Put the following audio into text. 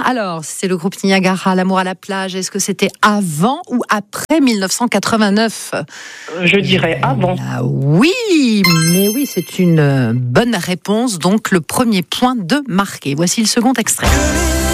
Alors, c'est le groupe Niagara, L'amour à la plage. Est-ce que c'était avant ou après 1989 ? Je dirais avant. Ah oui, mais oui, c'est une bonne réponse. Donc, le premier point de marqué. Voici le second extrait.